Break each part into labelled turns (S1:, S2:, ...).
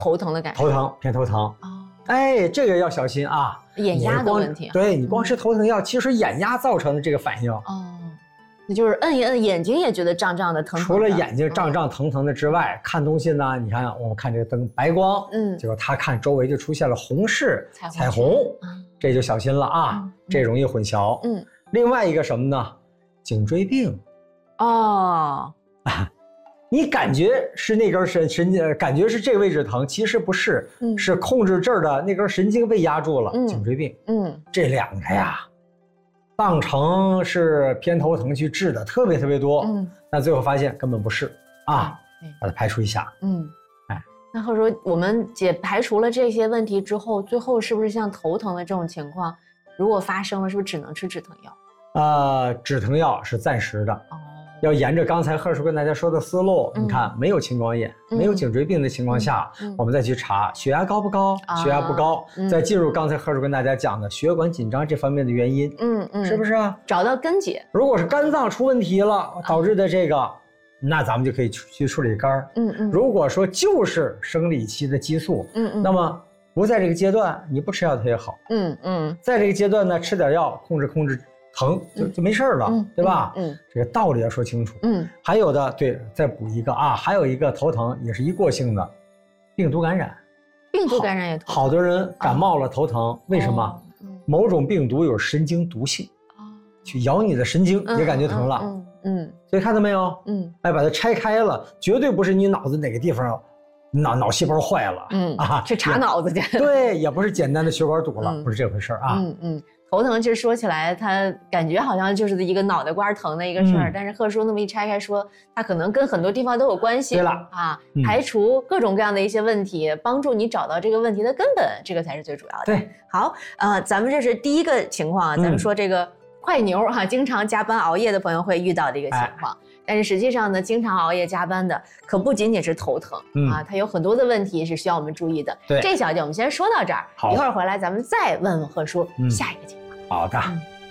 S1: 头疼的感受。
S2: 头疼偏头疼。
S1: 哦，
S2: 哎，这个要小心啊，
S1: 眼压的问题。
S2: 对，你光吃头疼药，其实眼压造成的这个反应。
S1: 哦，那就是摁一摁，眼睛也觉得胀胀的、疼疼的。
S2: 除了眼睛胀胀疼疼的之外，看东西呢，你看我们看这个灯白光，结果他看周围就出现了红视、彩虹，这就小心了啊，这容易混淆。另外一个什么呢？颈椎病。
S1: 哦，
S2: 你感觉是那根神经，感觉是这个位置疼，其实不是，是控制这儿的那根神经被压住了，颈椎病。这两个呀，当成是偏头疼去治的特别多，但最后发现根本不是啊，把它排除一下。
S1: 那或者说我们排除了这些问题之后，最后是不是像头疼的这种情况，如果发生了，是不是只能吃止疼药？
S2: 止疼药是暂时的。要沿着刚才贺叔跟大家说的思路，你看没有青光眼、没有颈椎病的情况下，我们再去查血压高不高，血压不高，再进入刚才贺叔跟大家讲的血管紧张这方面的原因，是不是啊？
S1: 找到根结。
S2: 如果是肝脏出问题了导致的这个，那咱们就可以去处理肝。如果说就是生理期的激素，那么不在这个阶段，你不吃药它也好。在这个阶段呢，吃点药控制。疼就没事了，对吧？这个道理要说清楚。还有的，对，再补一个啊，还有一个头疼也是一过性的，病毒感染。
S1: 病毒感染也头疼。
S2: 好多人感冒了头疼，为什么？某种病毒有神经毒性，去咬你的神经也感觉疼了。所以看到没有？哎，把它拆开了，绝对不是你脑子哪个地方脑细胞坏了，
S1: 去查脑子去。
S2: 对，也不是简单的血管堵了，不是这回事啊。
S1: 头疼其实说起来，它感觉好像就是一个脑袋瓜疼的一个事儿，但是贺叔那么一拆开说，它可能跟很多地方都有关系。
S2: 对了
S1: 啊，排除各种各样的一些问题，帮助你找到这个问题的根本，这个才是最主要的。
S2: 对，
S1: 好，咱们这是第一个情况啊，咱们说这个快牛哈，经常加班熬夜的朋友会遇到的一个情况。但是实际上呢，经常熬夜加班的可不仅仅是头疼啊，它有很多的问题是需要我们注意的。
S2: 对，
S1: 这小节我们先说到这儿，一会儿回来咱们再问问贺叔下一个情况。
S2: 好的。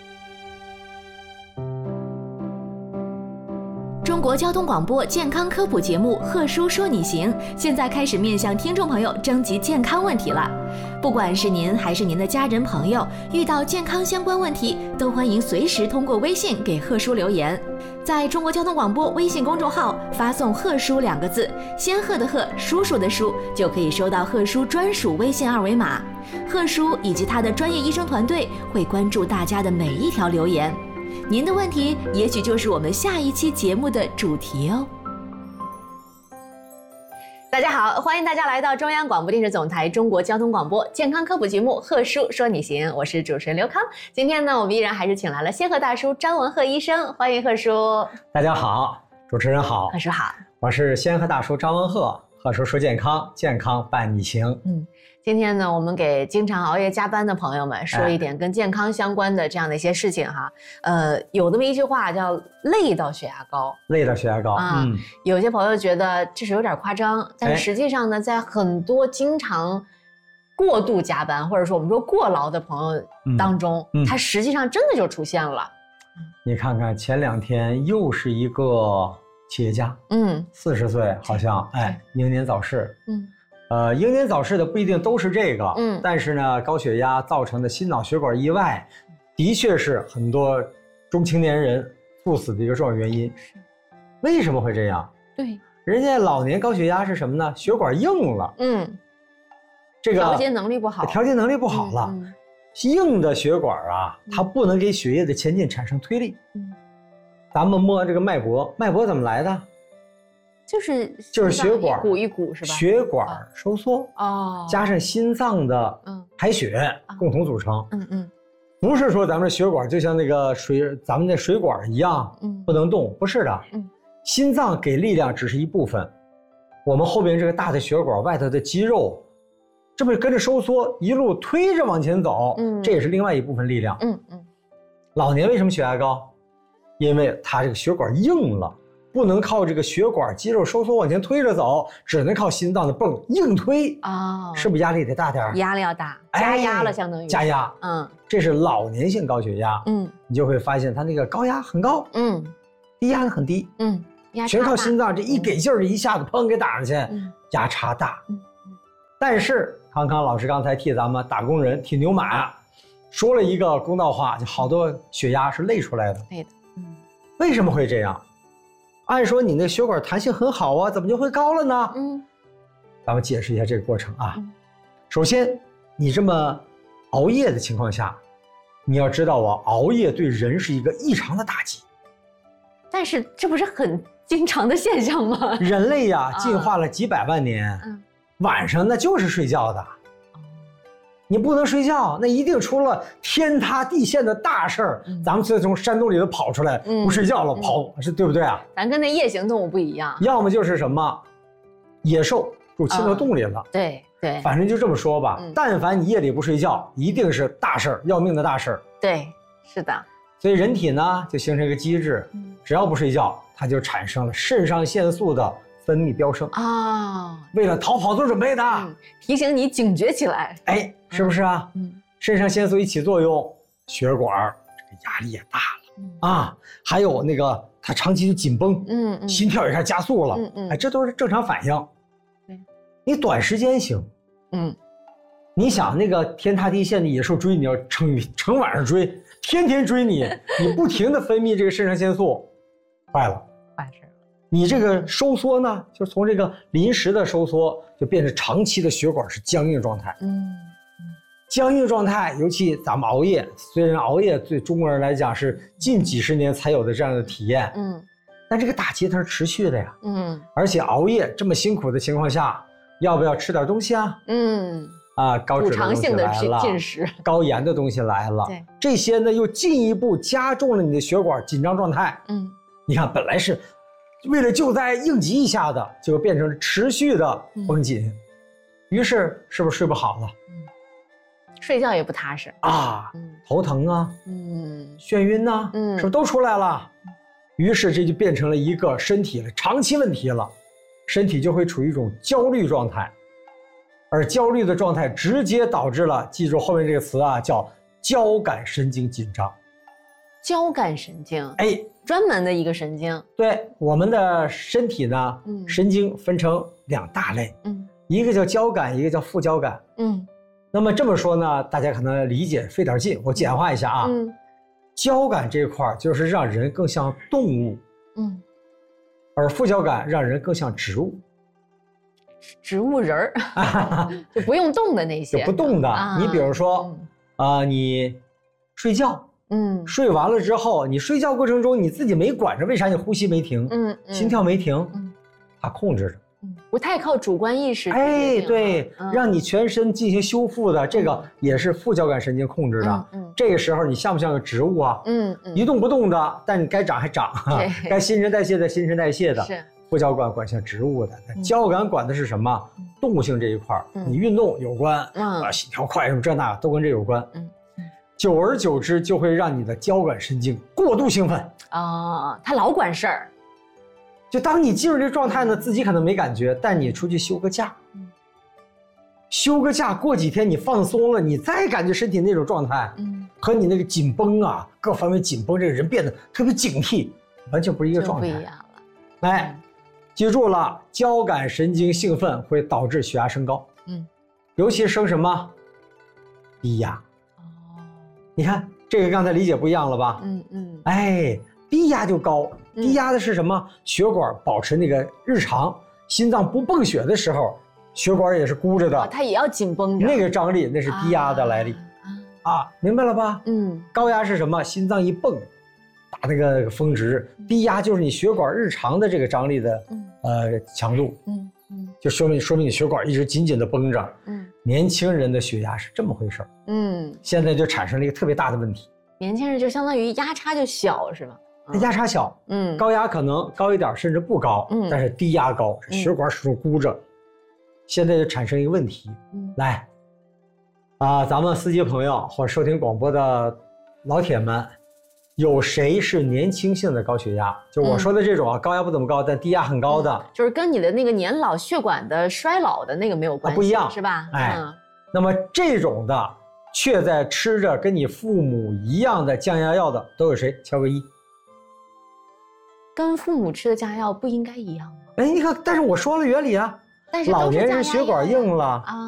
S3: 中国交通广播健康科普节目《贺叔说你行》现在开始面向听众朋友征集健康问题了。不管是您还是您的家人朋友，遇到健康相关问题，都欢迎随时通过微信给贺叔留言。在中国交通广播微信公众号发送“贺叔”2个字，仙鹤的鹤，叔叔的叔，就可以收到贺叔专属微信二维码。贺叔以及他的专业医生团队会关注大家的每一条留言。您的问题也许就是我们下一期节目的主题哦。
S1: 大家好，欢迎大家来到中央广播电视总台中国交通广播健康科普节目《贺叔说你行》，我是主持人刘康。今天呢，我们依然还是请来了仙鹤大叔张文鹤医生，欢迎贺叔。
S2: 大家好，主持人好，
S1: 贺叔好，
S2: 我是仙鹤大叔张文鹤。贺叔说健康，健康伴你行。
S1: 今天呢，我们给经常熬夜加班的朋友们说一点跟健康相关的这样的一些事情哈。有这么一句话叫“累到血压高”，
S2: 累到血压高
S1: 啊。有些朋友觉得这是有点夸张，但是实际上呢，在很多经常过度加班或者说我们说过劳的朋友当中，它实际上真的就出现了。
S2: 你看看前2天又是一个企业家，40岁好像，英年早逝。英年早逝的不一定都是这个，但是呢，高血压造成的心脑血管意外，的确是很多中青年人猝死的一个重要原因。为什么会这样？
S1: 对，
S2: 人家老年高血压是什么呢？血管硬了，这个
S1: 调节能力不好，
S2: 了。硬的血管啊，它不能给血液的前进产生推力。咱们摸这个脉搏，脉搏怎么来的？就是血管
S1: 一股一股是吧？
S2: 血管收缩加上心脏的排血共同组成。不是说咱们血管就像那个咱们的水管一样，不能动，不是的。心脏给力量只是一部分，我们后边这个大的血管外头的肌肉，这不跟着收缩，一路推着往前走，这也是另外一部分力量。老年为什么血压高？因为它这个血管硬了。不能靠这个血管肌肉收缩往前推着走，只能靠心脏的泵硬推是不是压力得大点？
S1: 压力要大，加压了，相当于
S2: 加压。这是老年性高血压。你就会发现它那个高压很高，低压很低，全靠心脏这一给劲儿，一下子砰给打上去，压差大。 但是康康老师刚才替咱们打工人、替牛马说了一个公道话，就好多血压是累出来的。
S1: 对的，
S2: 为什么会这样？按说你那血管弹性很好啊，怎么就会高了呢？咱们解释一下这个过程啊。首先，你这么熬夜的情况下，你要知道熬夜对人是一个异常的打击。
S1: 但是这不是很经常的现象吗？
S2: 人类呀，进化了几百万年，晚上那就是睡觉的。你不能睡觉，那一定出了天塌地陷的大事儿。咱们现在从山洞里头跑出来，不睡觉了，跑，是对不对啊？
S1: 咱跟那夜行动物不一样，
S2: 要么就是什么野兽住青河洞里了，
S1: 对，
S2: 反正就这么说吧。但凡你夜里不睡觉，一定是大事儿，要命的大事儿。
S1: 对，是的。
S2: 所以人体呢就形成一个机制，只要不睡觉，它就产生了肾上腺素的分泌飙升啊，为了逃跑做准备的，
S1: 提醒你警觉起来。
S2: 哎，是不是啊？肾上腺素一起作用，血管这个压力也大了啊，还有那个它长期就紧绷，心跳也开始加速了，哎，这都是正常反应。你短时间行，你想那个天塌地陷的野兽追你，要成晚上追，天天追你，你不停的分泌这个肾上腺素，坏了，
S1: 坏事了。
S2: 你这个收缩呢，就从这个临时的收缩，就变成长期的血管是僵硬状态。僵硬状态，尤其咱们熬夜，虽然熬夜对中国人来讲是近几十年才有的这样的体验，但这个打击它是持续的呀。而且熬夜这么辛苦的情况下，要不要吃点东西啊？高脂的东西来了，
S1: 进食，
S2: 高盐的东西来了，这些呢又进一步加重了你的血管紧张状态。你看本来是为了救灾应急一下的，就变成持续的绷紧，于是是不是睡不好了？
S1: 睡觉也不踏实
S2: 啊，头疼啊，眩晕啊，是不是都出来了？于是这就变成了一个身体的长期问题了，身体就会处于一种焦虑状态。而焦虑的状态直接导致了，记住后面这个词啊，叫交感神经紧张。
S1: 交感神经，
S2: 哎，
S1: 专门的一个神经。对，
S2: 我们的身体呢，神经分成两大类，一个叫交感，一个叫副交感。那么这么说呢，大家可能理解费点劲，我简化一下啊。交感这块就是让人更像动物，而副交感让人更像植物。
S1: 植物人儿就不用动的那些，
S2: 就不动的。你比如说，你睡觉，睡完了之后，你睡觉过程中你自己没管着，为啥你呼吸没停，心跳没停，它控制着，
S1: 不太靠主观意识。
S2: 哎，对，让你全身进行修复的，这个也是副交感神经控制的。这个时候你像不像个植物啊？一动不动的，但你该长还长，该新陈代谢的新陈代谢的。是。副交感管像植物的，交感管的是什么？动物性这一块，你运动有关，心跳快什么这那都跟这有关。久而久之就会让你的交感神经过度兴奋
S1: 啊，它老管事儿。
S2: 就当你进入这个状态呢，自己可能没感觉，但你出去休个假，休个假过几天你放松了，你再感觉身体那种状态，和你那个紧绷啊，各方面紧绷，这个人变得特别警惕，完全不是一个状态，
S1: 不一样了。
S2: 哎。记住了，交感神经兴奋会导致血压升高，尤其升什么？低压。你看这个刚才理解不一样了吧？哎，低压就高，低压的是什么？血管保持那个日常，心脏不泵血的时候，血管也是箍着的，
S1: 它也要紧绷着，
S2: 那个张力那是低压的来历明白了吧？高压是什么？心脏一泵。打那个峰值，低压就是你血管日常的这个张力的强度，就说明你血管一直紧紧的绷着。年轻人的血压是这么回事现在就产生了一个特别大的问题。
S1: 年轻人就相当于压差就小是吧？
S2: 压差小，高压可能高一点甚至不高，但是低压高，血管始终箍着。现在就产生一个问题，来，咱们司机朋友或者收听广播的老铁们。有谁是年轻性的高血压？就我说的这种高压不怎么高，但低压很高的，
S1: 就是跟你的那个年老血管的衰老的那个没有关系，
S2: 不一样，
S1: 是吧？
S2: 那么这种的，却在吃着跟你父母一样的降压药的，都有谁？敲个1。
S1: 跟父母吃的降压药不应该一样吗？
S2: 哎，你看，但是我说了原理啊，但是老年人血管硬了